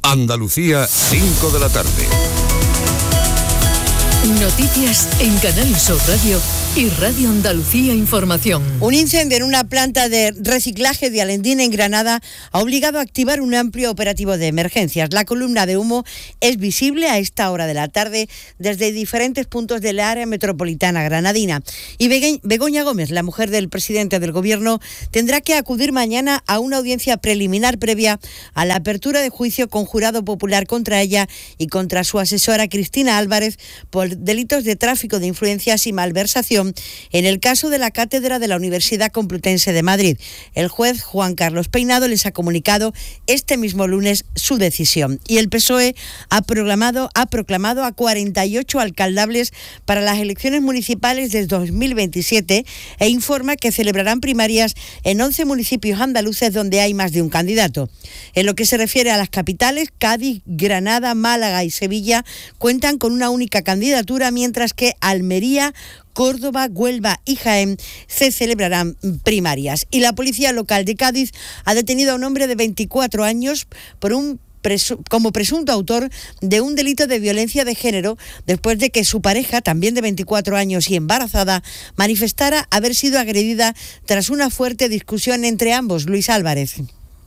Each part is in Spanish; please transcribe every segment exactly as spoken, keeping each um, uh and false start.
Andalucía, cinco de la tarde. Noticias en Canal Sur Radio y Radio Andalucía Información. Un incendio en una planta de reciclaje de Alendín en Granada ha obligado a activar un amplio operativo de emergencias. La columna de humo es visible a esta hora de la tarde desde diferentes puntos del área metropolitana granadina. Y Begoña Gómez, la mujer del presidente del Gobierno, tendrá que acudir mañana a una audiencia preliminar previa a la apertura de juicio con jurado popular contra ella y contra su asesora Cristina Álvarez por delitos de tráfico de influencias y malversación en el caso de la cátedra de la Universidad Complutense de Madrid. El juez Juan Carlos Peinado les ha comunicado este mismo lunes su decisión. Y el P S O E ha proclamado, ha proclamado a cuarenta y ocho alcaldables para las elecciones municipales de dos mil veintisiete e informa que celebrarán primarias en once municipios andaluces donde hay más de un candidato. En lo que se refiere a las capitales, Cádiz, Granada, Málaga y Sevilla cuentan con una única candidatura, mientras que Almería, Córdoba, Huelva y Jaén se celebrarán primarias. Y la policía local de Cádiz ha detenido a un hombre de veinticuatro años por un presu- como presunto autor de un delito de violencia de género después de que su pareja, también de veinticuatro años y embarazada, manifestara haber sido agredida tras una fuerte discusión entre ambos. Luis Álvarez.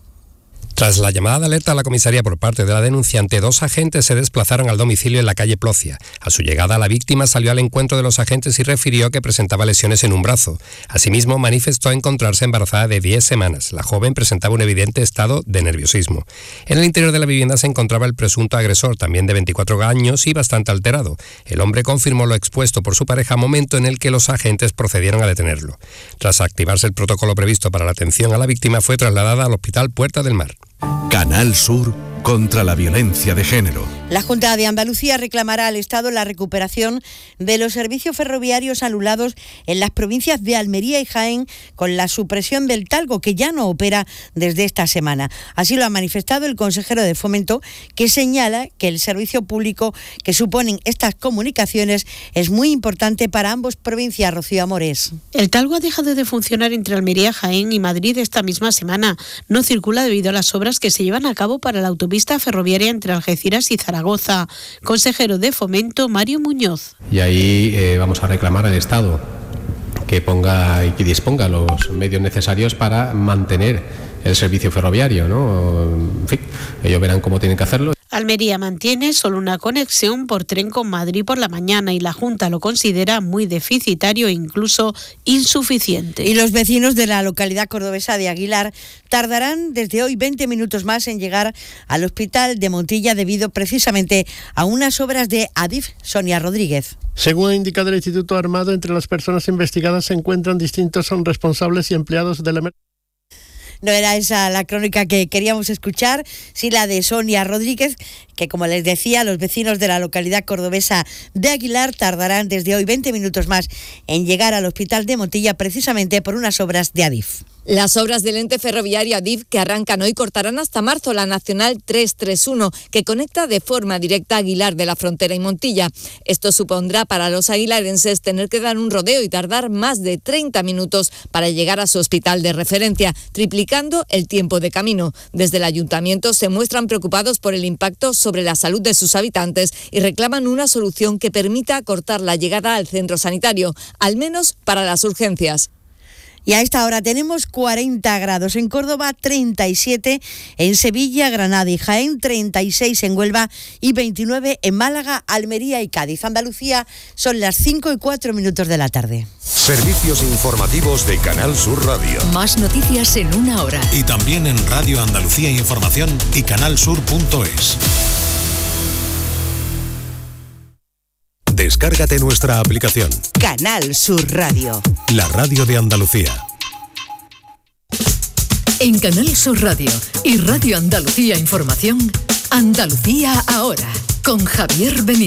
Tras la llamada de alerta a la comisaría por parte de la denunciante, dos agentes se desplazaron al domicilio en la calle Plocia. A su llegada, la víctima salió al encuentro de los agentes y refirió que presentaba lesiones en un brazo. Asimismo, manifestó encontrarse embarazada de diez semanas. La joven presentaba un evidente estado de nerviosismo. En el interior de la vivienda se encontraba el presunto agresor, también de veinticuatro años y bastante alterado. El hombre confirmó lo expuesto por su pareja, momento en el que los agentes procedieron a detenerlo. Tras activarse el protocolo previsto para la atención a la víctima, fue trasladada al Hospital Puerta del Mar. Canal Sur contra la violencia de género. La Junta de Andalucía reclamará al Estado la recuperación de los servicios ferroviarios anulados en las provincias de Almería y Jaén con la supresión del Talgo, que ya no opera desde esta semana. Así lo ha manifestado el consejero de Fomento, que señala que el servicio público que suponen estas comunicaciones es muy importante para ambas provincias. Rocío Amores. El Talgo ha dejado de funcionar entre Almería, Jaén y Madrid esta misma semana. No circula debido a las obras que se llevan a cabo para la autopista ferroviaria entre Algeciras y Zaragoza. Consejero de Fomento, Mario Muñoz. Y ahí eh, vamos a reclamar al Estado que ponga y que disponga los medios necesarios para mantener el servicio ferroviario, ¿no? En fin, ellos verán cómo tienen que hacerlo. Almería mantiene solo una conexión por tren con Madrid por la mañana y la Junta lo considera muy deficitario e incluso insuficiente. Y los vecinos de la localidad cordobesa de Aguilar tardarán desde hoy veinte minutos más en llegar al hospital de Montilla debido precisamente a unas obras de Adif. Sonia Rodríguez. Según ha indicado el Instituto Armado, entre las personas investigadas se encuentran distintos responsables y empleados de la emergencia. No era esa la crónica que queríamos escuchar, sí la de Sonia Rodríguez, que como les decía, los vecinos de la localidad cordobesa de Aguilar tardarán desde hoy veinte minutos más en llegar al hospital de Montilla precisamente por unas obras de Adif. Las obras del ente ferroviario Adif que arrancan hoy cortarán hasta marzo la Nacional trescientos treinta y uno, que conecta de forma directa a Aguilar de la Frontera y Montilla. Esto supondrá para los aguilarenses tener que dar un rodeo y tardar más de treinta minutos para llegar a su hospital de referencia, triplicando el tiempo de camino. Desde el ayuntamiento se muestran preocupados por el impacto sobre la salud de sus habitantes y reclaman una solución que permita acortar la llegada al centro sanitario, al menos para las urgencias. Y a esta hora tenemos cuarenta grados en Córdoba, treinta y siete en Sevilla, Granada y Jaén, treinta y seis en Huelva y veintinueve en Málaga, Almería y Cádiz. Andalucía, son las cinco y cuatro minutos de la tarde. Servicios informativos de Canal Sur Radio. Más noticias en una hora. Y también en Radio Andalucía Información y canalsur punto es. Descárgate nuestra aplicación. Canal Sur Radio. La radio de Andalucía. En Canal Sur Radio y Radio Andalucía Información, Andalucía ahora, con Javier Benítez.